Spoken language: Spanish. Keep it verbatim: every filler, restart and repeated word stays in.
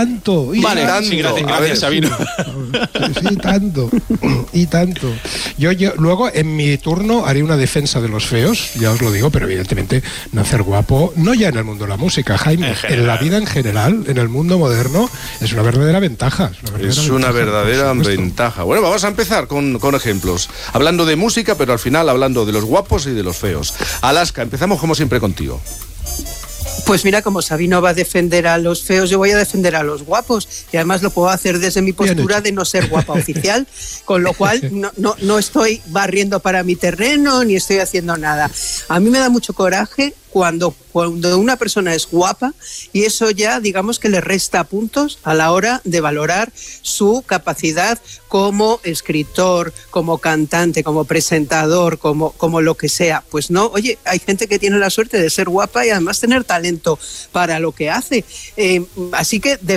tanto. Y vale, tanto. sí, gracias, gracias Sabino. Sí, sí, tanto. Y tanto. Yo, yo luego, en mi turno, haré una defensa de los feos, ya os lo digo, pero evidentemente nacer guapo, no ya en el mundo de la música, Jaime, en, en la vida en general, en el mundo moderno, es una verdadera ventaja. Es una verdadera, es ventaja, una verdadera ventaja. Bueno, vamos a empezar con, con ejemplos. Hablando de música, pero al final hablando de los guapos y de los feos. Alaska, empezamos como siempre contigo. Pues mira, como Sabino va a defender a los feos, yo voy a defender a los guapos. Y además lo puedo hacer desde mi postura de no ser guapa oficial, con lo cual no, no, no estoy barriendo para mi terreno ni estoy haciendo nada. A mí me da mucho coraje cuando, cuando una persona es guapa y eso ya, digamos que le resta puntos a la hora de valorar su capacidad como escritor, como cantante, como presentador, como, como lo que sea. Pues no, oye, hay gente que tiene la suerte de ser guapa y además tener talento para lo que hace. Eh, así que de